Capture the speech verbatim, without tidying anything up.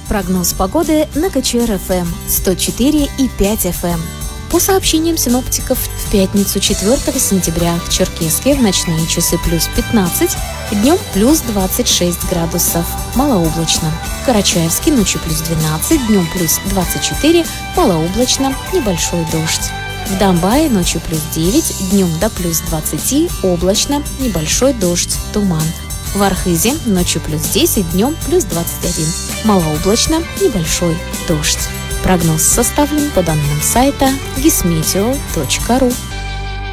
Прогноз погоды на ка че эр эф эм сто четыре и пять эф эм. По сообщениям синоптиков, в пятницу четвёртого сентября в Черкесске в ночные часы плюс пятнадцать, днем плюс двадцать шесть градусов, малооблачно. В Карачаевске ночью плюс двенадцать, днем плюс двадцать четыре, малооблачно, небольшой дождь. В Домбае ночью плюс девять, днем до плюс двадцать, облачно, небольшой дождь, туман. В Архизе ночью плюс десять, днем плюс двадцать один, малооблачно, небольшой дождь. Прогноз составлен по данным сайта гисметео точка ру.